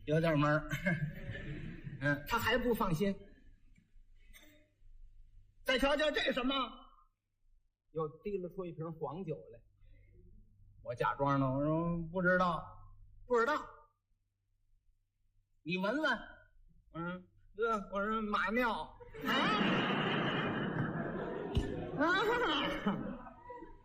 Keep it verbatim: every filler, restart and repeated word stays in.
有点闷儿。嗯，他还不放心。再瞧瞧这什么，又提了出一瓶黄酒来。我假装呢，我说不知道，不知道。你闻闻。嗯，这我说马尿。啊啊！